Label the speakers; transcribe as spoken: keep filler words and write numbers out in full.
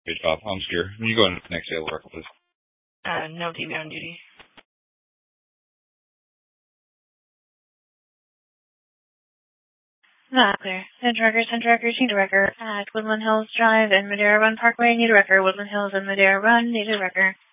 Speaker 1: Good job. Home steer. When you go into the next sale work, please.
Speaker 2: Uh, no T V on duty. Not clear. Central Record, Central Record, need a record at Woodland Hills Drive and Madera Run Parkway, need a record. Woodland Hills and Madera Run, need a record.